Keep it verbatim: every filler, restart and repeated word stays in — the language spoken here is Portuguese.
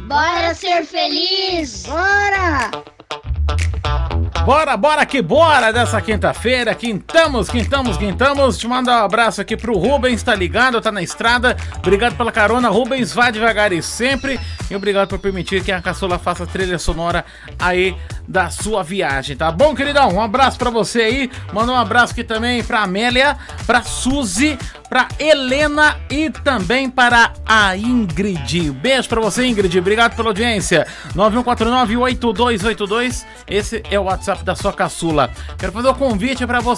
Bora ser feliz! Bora! Bora, bora que bora dessa quinta-feira, quintamos, quintamos, quintamos. Te mando um abraço aqui pro Rubens, tá ligado, tá na estrada. Obrigado pela carona, Rubens, vá devagar e sempre. E obrigado por permitir que a Caçula faça a trilha sonora aí da sua viagem, tá bom, queridão? Um abraço pra você aí. Manda um abraço aqui também pra Amélia, pra Suzy, pra Helena e também para a Ingrid. Beijo pra você, Ingrid. Obrigado pela audiência. nove um quatro nove, oito dois oito dois. Esse é o WhatsApp da sua Caçula. Quero fazer um convite pra você.